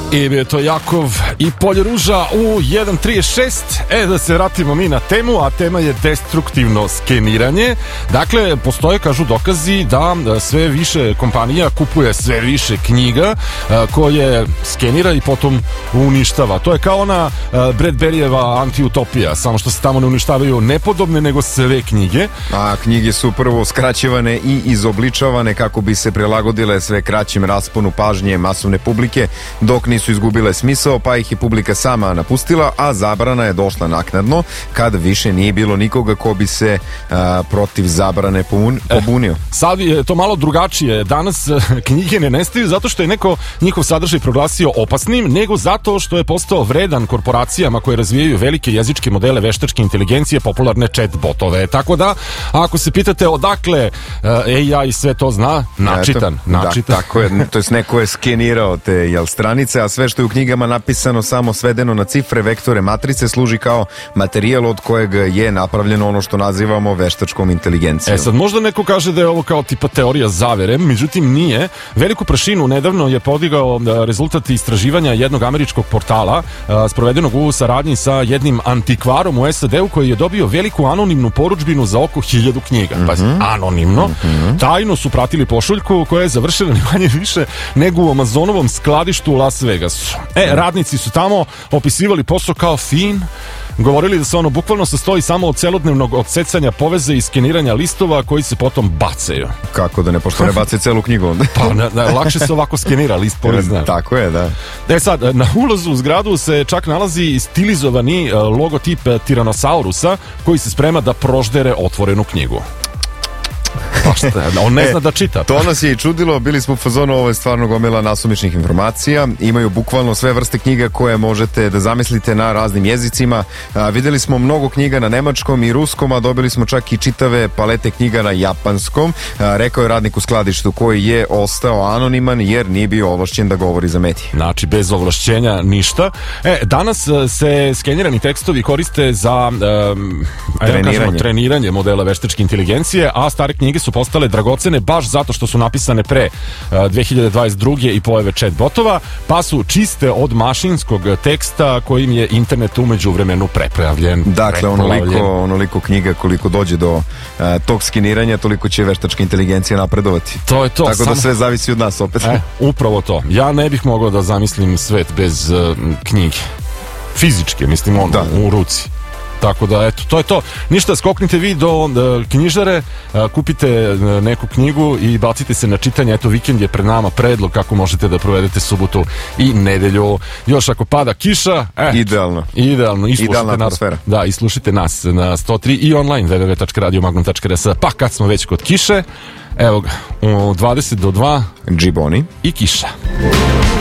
I to Jakov i Polje ruža u 1.36. Da se vratimo mi na temu, a tema je destruktivno skeniranje. Dakle, postoje, kažu, dokazi da sve više kompanija kupuje sve više knjiga koje skenira i potom uništava. To je kao ona Bradburyjeva antiutopija, samo što se tamo ne uništavaju nepodobne, nego sve knjige. A knjige su prvo skraćivane i izobličavane kako bi se prilagodile sve kraćim rasponu pažnje masovne publike, dok nisu izgubile smisao, pa ih je publika sama napustila, a zabrana je došla naknadno, kad više nije bilo nikoga ko bi se protiv zabrane pobunio. Sad je to malo drugačije. Danas knjige ne nestaju zato što je neko njihov sadržaj proglasio opasnim, nego zato što je postao vredan korporacijama koje razvijaju velike jezičke modele veštačke inteligencije, popularne chat botove. Tako da, ako se pitate odakle AI sve to zna, načitan. Da, tako je, to jest neko je skenirao te stranice, a sve što je u knjigama napisano samo svedeno na cifre, vektore, matrice, služi kao materijal od kojeg je napravljeno ono što nazivamo veštačkom inteligencijom. Sad možda neko kaže da je ovo kao tipa teorija zavere, međutim nije. Veliku prašinu nedavno je podigao rezultat istraživanja jednog američkog portala sprovedenog u saradnji sa jednim antikvarom u SAD-u koji je dobio veliku anonimnu porudžbinu za oko 1000 knjiga. Anonimno. Tajno su pratili pošuljku koja je završena ni manje više nego u Amazonovom skladištu u Las Vegasu. Radnici su tamo opisivali posao kao fin, govorili da se ono bukvalno sastoji samo od celodnevnog odsecanja poveze i skeniranja listova koji se potom bacaju. Kako da ne, pošto ne bacaju celu knjigu onda? Pa lakše se ovako skenira list po list. Tako je, da. Sad, na ulazu u zgradu se čak nalazi stilizovani logotip Tiranosaurusa koji se sprema da proždere otvorenu knjigu. On ne zna da čita. To nas je i čudilo, bili smo u fazonu, ovo je stvarno gomila nasumičnih informacija, imaju bukvalno sve vrste knjiga koje možete da zamislite na raznim jezicima. Videli smo mnogo knjiga na nemačkom i ruskom, a dobili smo čak i čitave palete knjiga na japanskom, rekao je radnik u skladištu koji je ostao anoniman jer nije bio ovlašćen da govori za medije. Znači, bez ovlašćenja ništa. Danas se skenirani tekstovi koriste za treniranje modela veštačke inteligencije, a stare knjige su postale dragocene baš zato što su napisane pre 2022. i pojave chat botova, pa su čiste od mašinskog teksta kojim je internet umeđu vremenu prepravljen. Dakle, onoliko knjiga koliko dođe do tog skeniranja, toliko će veštačka inteligencija napredovati. To je to. Tako da sve zavisi od nas opet. Upravo to. Ja ne bih mogao da zamislim svet bez knjige. Fizičke, mislim, u ruci. Tako da, eto, to je to. Ništa, skoknite vi do knjižare, kupite neku knjigu i bacite se na čitanje. Eto, vikend je pred nama, predlog kako možete da provedete subotu i nedelju. Još ako pada kiša, idealno. Idealna atmosfera. Da, i slušajte nas na 103 i online www.radiomagnum.rs. Pa kad smo već kod kiše, evo ga, u 20 do 2 Džiboni i kiša.